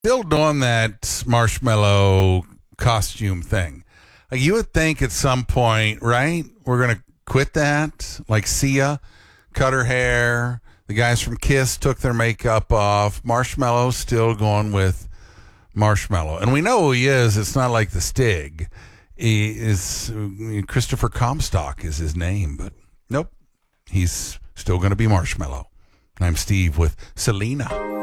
Still doing that marshmallow costume thing. Like you would think at some point, right? We're gonna quit that. Like Sia cut her hair. The guys from Kiss took their makeup off. Marshmallow's still going with Marshmallow, and we know who he is. It's not like the Stig. He is Christopher Comstock is his name, but nope, he's still going to be Marshmallow. I'm Steve with Selena.